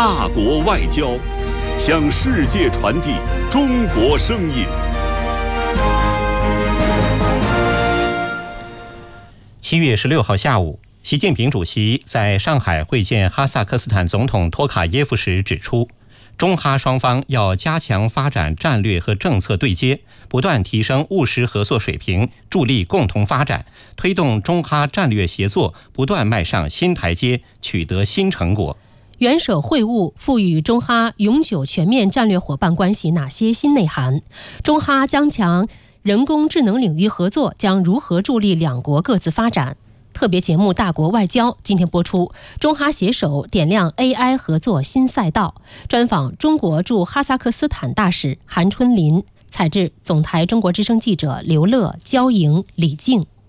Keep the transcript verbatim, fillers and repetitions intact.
大国外交，向世界传递中国声音。 七月十六号下午，习近平主席在上海会见哈萨克斯坦总统托卡耶夫时指出，中哈双方要加强发展战略和政策对接，不断提升务实合作水平，助力共同发展，推动中哈战略协作不断迈上新台阶，取得新成果。 元首会晤赋予中哈永久全面战略伙伴关系哪些新内涵？中哈加强人工智能领域合作将如何助力两国各自发展？特别节目《大国外交》今天播出，中哈携手点亮 A I 合作新赛道。专访中国驻哈萨克斯坦大使韩春林，采制总台中国之声记者刘乐、焦莹、李静。